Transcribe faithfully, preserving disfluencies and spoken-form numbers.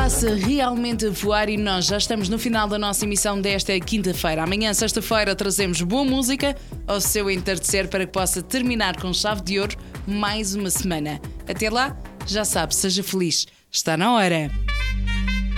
está-se realmente a voar e nós já estamos no final da nossa emissão desta quinta-feira. Amanhã, sexta-feira, trazemos boa música ao seu entardecer para que possa terminar com chave de ouro mais uma semana. Até lá, já sabe, seja feliz. Está na hora.